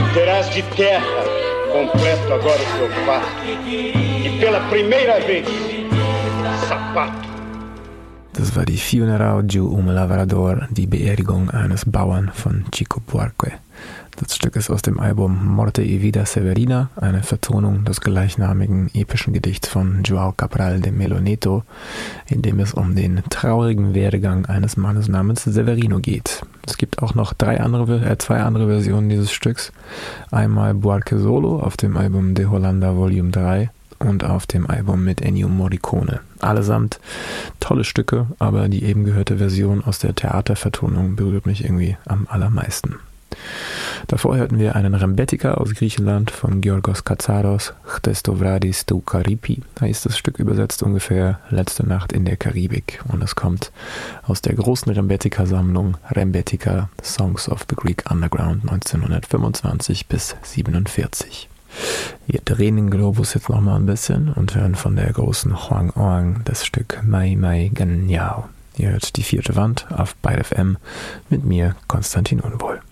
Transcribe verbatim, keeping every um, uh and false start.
Terás de terra completo agora o teu passo. E pela primeira vez, sapato. Das war die Funeral um Lavrador, die Beerdigung eines Bauern von Chico Buarque. Das Stück ist aus dem Album Morte y Vida Severina, eine Vertonung des gleichnamigen epischen Gedichts von João Cabral de Melo Neto, in dem es um den traurigen Werdegang eines Mannes namens Severino geht. Es gibt auch noch drei andere, äh, zwei andere Versionen dieses Stücks. Einmal Buarque Solo auf dem Album De Hollanda Volume drei und auf dem Album mit Ennio Morricone. Allesamt tolle Stücke, aber die eben gehörte Version aus der Theatervertonung berührt mich irgendwie am allermeisten. Davor hörten wir einen Rembetika aus Griechenland von Georgos Katsaros. Christovradis tou Karipi heißt das Stück übersetzt ungefähr Letzte Nacht in der Karibik. Und es kommt aus der großen Rembetika-Sammlung Rembetika Songs of the Greek Underground neunzehnhundertfünfundzwanzig bis siebenundvierzig. Wir drehen den Globus jetzt nochmal ein bisschen und hören von der großen Hoang Oang das Stück Mai Mai Ganyao. Ihr hört die vierte Wand auf Byte F M mit mir, Konstantin Unwohl.